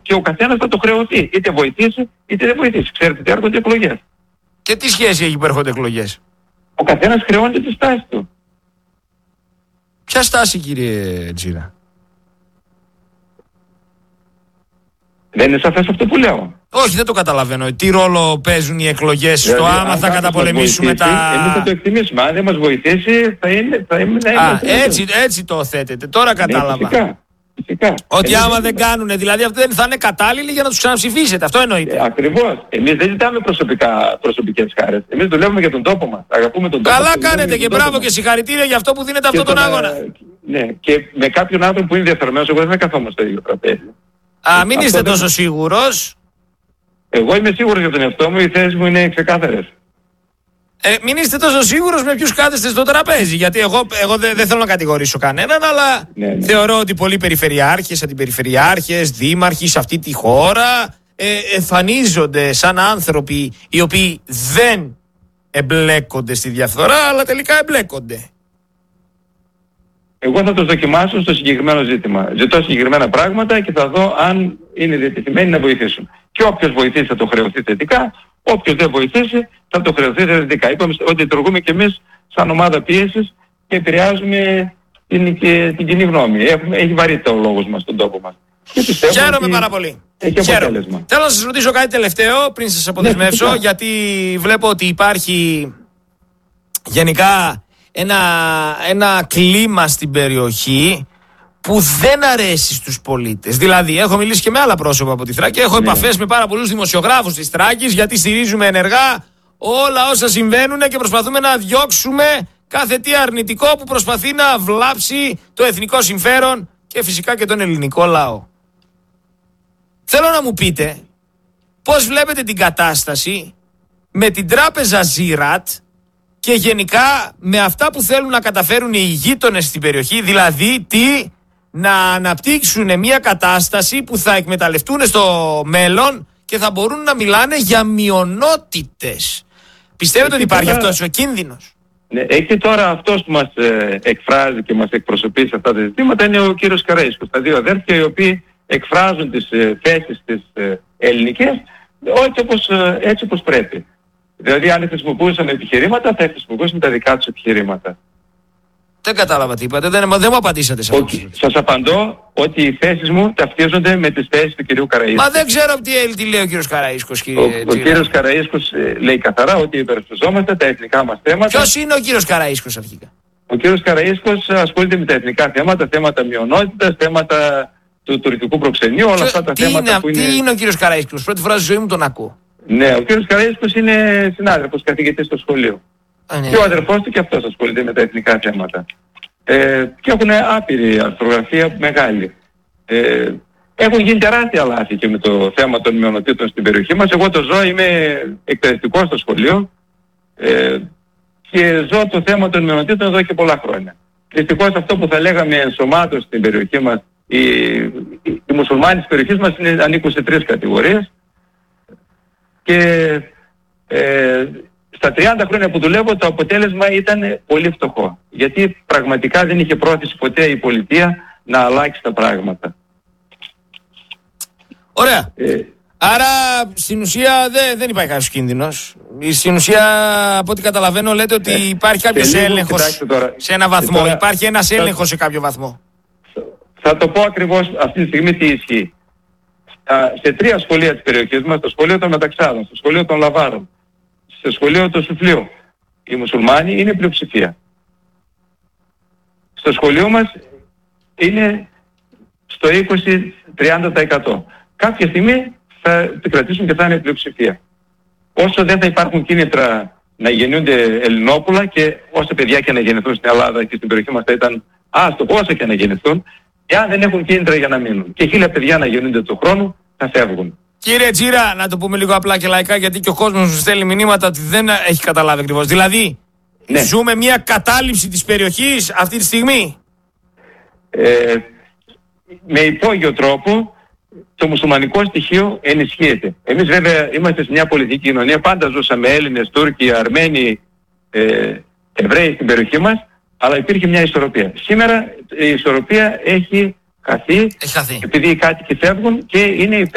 και ο καθένας θα το χρεωθεί. Είτε βοηθήσει είτε δεν βοηθήσει. Ξέρετε ότι έρχονται εκλογές. Και τι σχέση έχει που έρχονται εκλογές? Ο καθένας χρεώνεται τη στάση του. Ποια στάση, κύριε Τζίρα? Δεν είναι σαφές αυτό που λέω? Όχι, δεν το καταλαβαίνω. Τι ρόλο παίζουν οι εκλογές στο άμα θα καταπολεμήσουμε τα... Εμείς θα το εκτιμήσουμε. Αν δεν μας βοηθήσει θα είναι... Έτσι το θέτετε. Τώρα κατάλαβα. Ναι, φυσικά. Ότι άμα δεν κάνουνε, δηλαδή αυτοί δεν θα είναι κατάλληλοι για να τους ξαναψηφίσετε. Αυτό εννοείται. Ακριβώς. Εμείς δεν ζητάμε προσωπικές χάρες. Εμείς δουλεύουμε για τον τόπο μας. Αγαπούμε τον τόπο. Καλά κάνετε και μπράβο και συγχαρητήρια για αυτό που δίνετε αυτόν τον αγώνα. Ναι, και με κάποιον άνθρωπο που είναι ενδιαφερμένος, εγώ δεν θα καθόμουν στο ίδιο τραπέζι. Μην είστε τόσο σίγουρος. Εγώ είμαι σίγουρος για τον εαυτό μου, οι θέσεις μου είναι ξεκάθαρες. Μην είστε τόσο σίγουρος με ποιους κάθεστε στο τραπέζι. Γιατί εγώ δεν θέλω να κατηγορήσω κανέναν, αλλά θεωρώ ότι πολλοί περιφερειάρχες, αντιπεριφερειάρχες, δήμαρχοι σε αυτή τη χώρα εμφανίζονται σαν άνθρωποι οι οποίοι δεν εμπλέκονται στη διαφθορά, αλλά τελικά εμπλέκονται. Εγώ θα τους δοκιμάσω στο συγκεκριμένο ζήτημα. Ζητώ συγκεκριμένα πράγματα και θα δω αν είναι διατεθειμένοι να βοηθήσουν. Και όποιος βοηθήσει θα το χρεωθεί θετικά, όποιος δεν βοηθήσει θα το χρεωθεί θετικά. Είπαμε ότι λειτουργούμε και εμείς σαν ομάδα πίεσης και επηρεάζουμε την κοινή γνώμη. Έχει βαρύτητα ο λόγος μας στον τόπο μας. Χαίρομαι πάρα πολύ. Θέλω να σας ρωτήσω κάτι τελευταίο πριν σας αποδεσμεύσω, γιατί βλέπω ότι υπάρχει γενικά ένα κλίμα στην περιοχή που δεν αρέσει στους πολίτες. Δηλαδή, έχω μιλήσει και με άλλα πρόσωπα από τη Θράκη, έχω επαφές με πάρα πολλούς δημοσιογράφους της Θράκης, γιατί στηρίζουμε ενεργά όλα όσα συμβαίνουν και προσπαθούμε να διώξουμε κάθε τι αρνητικό που προσπαθεί να βλάψει το εθνικό συμφέρον και φυσικά και τον ελληνικό λαό. Θέλω να μου πείτε πώς βλέπετε την κατάσταση με την τράπεζα Ziraat και γενικά με αυτά που θέλουν να καταφέρουν οι γείτονες στην περιοχή, δηλαδή να αναπτύξουν μια κατάσταση που θα εκμεταλλευτούν στο μέλλον και θα μπορούν να μιλάνε για μειονότητες. Πιστεύετε ότι υπάρχει αυτός ο κίνδυνος? Ναι, εκεί τώρα αυτός που μας εκφράζει και μας εκπροσωπεί σε αυτά τα ζητήματα είναι ο κύριος Καραΐσκος. Τα δύο αδέρφια οι οποίοι εκφράζουν τις θέσεις τις ελληνικές έτσι όπως πρέπει. Δηλαδή αν χρησιμοποιούσαν επιχειρήματα θα χρησιμοποιούσαν τα δικά τους επιχειρήματα. Δεν κατάλαβα τι είπατε, δεν μου απαντήσατε σε αυτό. Σας απαντώ ότι οι θέσεις μου ταυτίζονται με τις θέσεις του κυρίου Καραΐσκου. Μα δεν ξέρω τι λέει ο κύριος Καραΐσκος, κύριε. Ο κύριος Καραΐσκος λέει καθαρά ότι υπερασπιζόμαστε τα εθνικά μας θέματα. Ποιος είναι ο κύριος Καραΐσκος αρχικά? Ο κύριος Καραΐσκος ασχολείται με τα εθνικά θέματα μειονότητας, θέματα του τουρκικού προξενείου, όλα αυτά τα θέματα που είναι... Τι είναι ο κύριος Καραΐσκος? Πρώτη φορά στη ζωή μου τον ακούω. Ναι, ο κύριος Καραΐσκος είναι συνάδελφος, καθηγητής στο σχολείο. Και ο αδερφός του και αυτός ασχολείται με τα εθνικά θέματα. Και έχουν άπειρη αρθρογραφία μεγάλη. Έχουν γίνει τεράστια λάθη και με το θέμα των μειονοτήτων στην περιοχή μας. Εγώ το ζω, είμαι εκπαιδευτικός στο σχολείο και ζω το θέμα των μειονοτήτων εδώ και πολλά χρόνια. Δυστυχώς αυτό που θα λέγαμε ενσωμάτωση στην περιοχή μας, οι μουσουλμάνοι της περιοχής μας ανήκουν σε 3 κατηγορίες και στα 30 χρόνια που δουλεύω το αποτέλεσμα ήταν πολύ φτωχό. Γιατί πραγματικά δεν είχε πρόθεση ποτέ η πολιτεία να αλλάξει τα πράγματα. Ωραία. Άρα στην ουσία δεν υπάρχει κάποιος κίνδυνος. Στην ουσία από ό,τι καταλαβαίνω λέτε ότι υπάρχει κάποιος έλεγχος σε ένα βαθμό. Υπάρχει ένας έλεγχος σε κάποιο βαθμό. Θα το πω ακριβώς αυτή τη στιγμή τι ισχύει. Σε 3 σχολεία της περιοχής μας, το σχολείο των Μεταξάδων, στο σχολείο των Λαβάρων, στο σχολείο του Σουφλίου, οι μουσουλμάνοι είναι πλειοψηφία. Στο σχολείο μας είναι στο 20-30%. Κάποια στιγμή θα επικρατήσουν και θα είναι πλειοψηφία. Όσο δεν θα υπάρχουν κίνητρα να γεννιούνται Ελληνόπουλα και όσα παιδιά και να γεννηθούν στην Ελλάδα και στην περιοχή μας θα ήταν άστοχο όσα και να γεννηθούν, εάν δεν έχουν κίνητρα για να μείνουν και 1000 παιδιά να γεννούνται του χρόνου, θα φεύγουν. Κύριε Τζίρα, να το πούμε λίγο απλά και λαϊκά, γιατί και ο κόσμος μου στέλνει μηνύματα ότι δεν έχει καταλάβει ακριβώς. Δηλαδή, ζούμε μια κατάληψη της περιοχής αυτή τη στιγμή. Με υπόγειο τρόπο το μουσουλμανικό στοιχείο ενισχύεται. Εμείς βέβαια είμαστε σε μια πολιτική κοινωνία, πάντα ζούσαμε Έλληνες, Τούρκοι, Αρμένοι, Εβραίοι στην περιοχή μας, αλλά υπήρχε μια ισορροπία. Σήμερα η ισορροπία έχει χαθεί, επειδή οι κάτοικοι φεύγουν και είναι